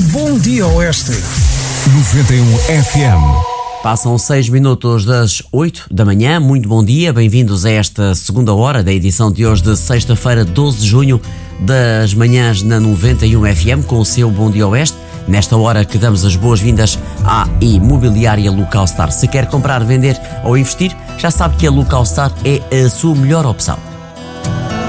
Bom Dia Oeste. 91 FM. Passam 6 minutos das 8 da manhã. Muito bom dia, bem-vindos a esta segunda hora da edição de hoje de sexta-feira, 12 de junho, das manhãs na 91 FM, com o seu Bom Dia Oeste. Nesta hora que damos as boas-vindas à Imobiliária Localstar. Se quer comprar, vender ou investir, já sabe que a Localstar é a sua melhor opção.